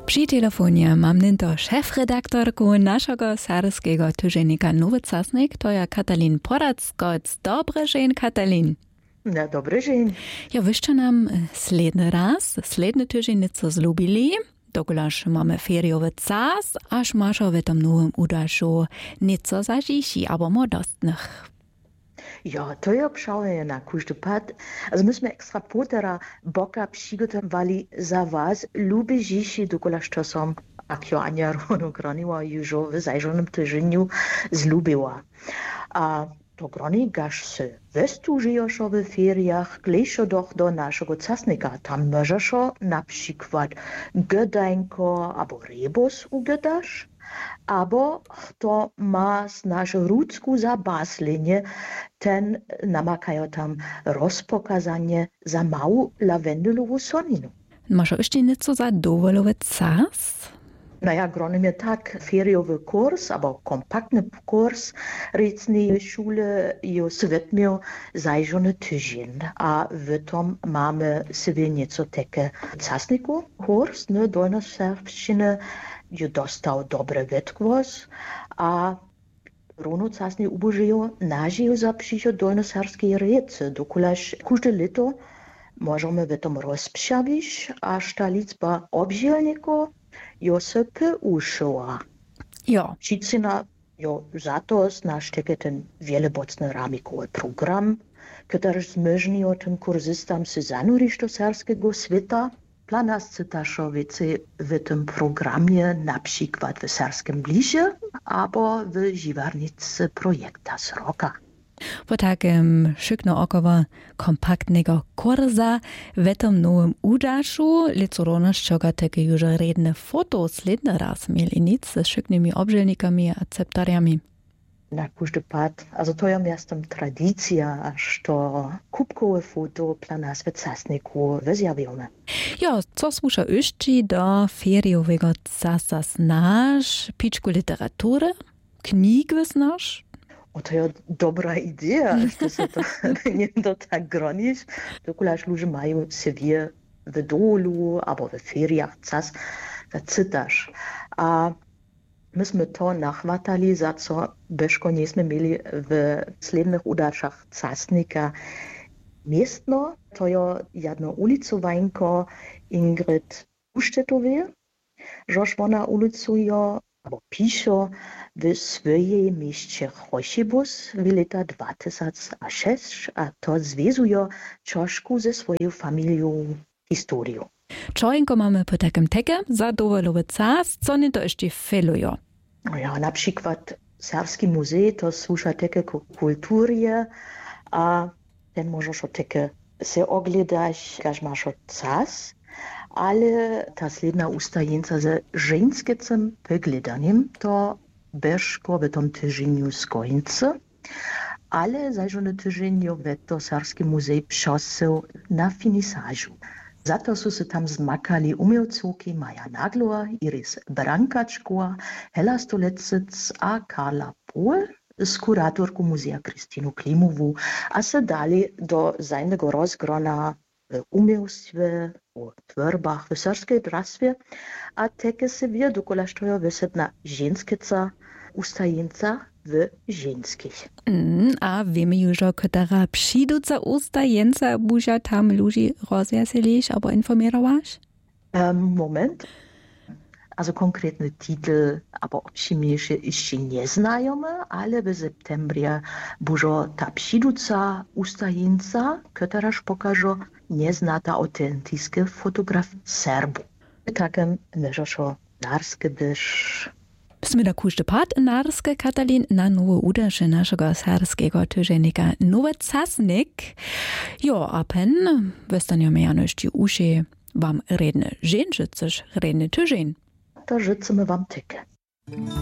Przy telefonie mam nento szefredaktorku naszego serbskiego tygodnika Nowy Czasnik, to ja Katalin Porackoc. Dobry dzień, Katalin. Ja, dobry dzień. Ja, wyście nam sledny tydzień nieco zlubili, dokulaż mamy feriowy czas, aż masz w tym nowym udaszu nieco zažiši, aber modostnych. Ja, to je obšalne na każdy pad. Also my sme extra potera boka przygotowali za was, lubi dziś dokulaż czasom, jak jo Ania Rono groniła już w zajrzonym tygodniu zlubiła. A to groni gasz se westużyjosz w feriach, glejszo doch do naszego czasnika. Tam możesz na przykład gödańko albo rebus ugodasz, albo kto ma z naszą ludzką zabaslinie, ten namakają tam rozpokazanie za małą lawendulową soninu. Masz jeszcze nieco za dowolowy czas? Naja, gronem je tak feriowy kurs, albo kompaktny kurs, recnej szule jo svetmił zajrzony tydzień, a w tom mamy sobie nieco takie czasniku kurs, no dolnoserbszczyny, jo dostał dobry wytkłos, a Rono czasnie ubożyją nażyją za przyjście dolnoserbskiej rece, dokulaż każde lito możemy w tom rozpszawić, aż ta liczba obzielników jo se uszyła. Ja. Przyczyna jo za to nasz ten wielobocny ramikowy program, który zmyżni o tym kurzystam se zanurić do serskiego świata. Dla nas cytaszowicy w tym programie na przykład w serskim blizie, albo w živarnicy projekta z roka. Po takim szykno około kompaktnego kursa w tym nowym udaszu liczorono szczoga takie już redne foto sledny raz mieli nic z szyknymi obżelnikami a akceptariami. Na każdy pad, also to jest miastem tradycja, aż to kubkowe foto dla nas w czasniku wyzjawione. Ja, co słucha jeszcze do feriowego czasa znasz, piczku literatury, knig znasz? O, to jest dobra idea, że się to nie to tak gronisz. Dokulaż ludzie mają sobie w dolu albo w feriach czas, da czytasz. A myśmy to nachwatali, za co byszko nie mieli w slednych udaszach czasnika miestno. To jest jedno ulicowanko Ingrid Usztetowej, żoż ona ulicuje albo pisze w swojej mieście Chošibus w lata 2006, a to związuje troszkę ze swoją familią historią. Czojnko mamy po takim teke za dowolowy czas, co nie to jeszcze feluje. Ja, na przykład Serbski muzej to słucha takie kulturie, a ten możesz takie se oglądać, każ masz czas, ale ta sledna ustajeńca ze żeńskim wygledaniem to bezko w tym tygodniu skończy, ale zajrzony tydzień w to Serbski muzej przosił na finisażu. Za to są się tam zmakali umiejętniki Maja Naglowa, Iris Brankaczkowa, Hela Stolecic a Karla Pohl z kuratorką Muzeja Krystyną Klimową, a se dali do zajnego rozgrona w umiejętstwie, w tworbach, w serskiej drastwie, a takie sobie dokolaż to jest wysetna żeńskica, ustajeńca w żeńskich. A wiemy już, która przyjduca ustajeńca buża tam ludzi rozjasilisz albo informowałaś? Moment. Also konkretny titel, aber obšimniejszy jeszcze nie znajemy, ale w septembrie bużo ta przyjduca ustajeńca, któraż pokaże nieznata autentyczne fotografie Serbu. Takem możesz narskie byś. Jsme da każdy pad narske, Katalin, na nowe udasze naszego serskiego tygodnika Nowy Czasnik. Jo, a pen, wystaniemy janości uszy, wam redne żeńczycysz redny tydzień. To życzymy wam tykę.